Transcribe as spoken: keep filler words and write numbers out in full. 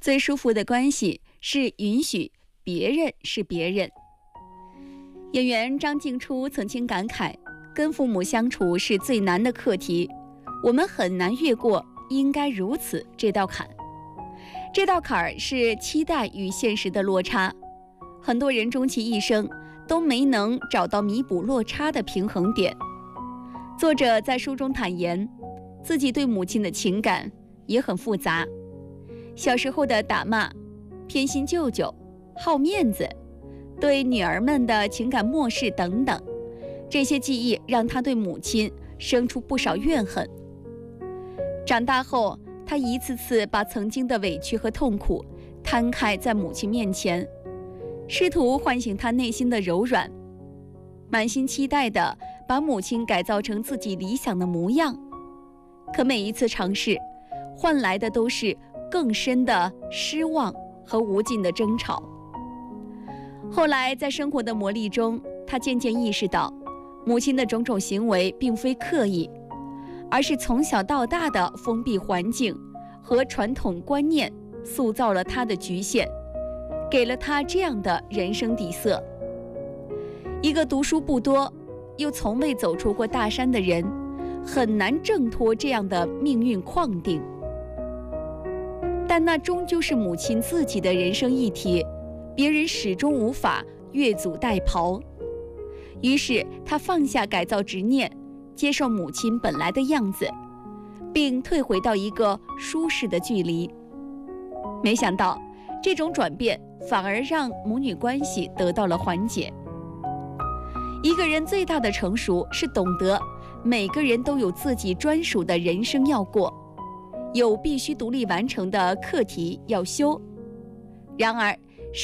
最舒服的关系是允许别人是别人。演员张静初曾经感慨，跟父母相处是最难的课题，我们很难越过应该如此这道坎。这道坎儿是期待与现实的落差，很多人终其一生都没能找到弥补落差的平衡点。作者在书中坦言，自己对母亲的情感也很复杂，小时候的打骂、偏心舅舅、好面子、对女儿们的情感漠视等等，这些记忆让他对母亲生出不少怨恨。长大后，他一次次把曾经的委屈和痛苦摊开在母亲面前，试图唤醒她内心的柔软，满心期待地把母亲改造成自己理想的模样。可每一次尝试，换来的都是更深的失望和无尽的争吵。后来在生活的磨砺中，他渐渐意识到，母亲的种种行为并非刻意，而是从小到大的封闭环境和传统观念塑造了他的局限，给了他这样的人生底色。一个读书不多又从未走出过大山的人，很难挣脱这样的命运框定。但那终究是母亲自己的人生议题，别人始终无法越俎代庖。于是他放下改造执念，接受母亲本来的样子，并退回到一个舒适的距离。没想到这种转变反而让母女关系得到了缓解。一个人最大的成熟是懂得每个人都有自己专属的人生要过，有必须独立完成的课题要修。然而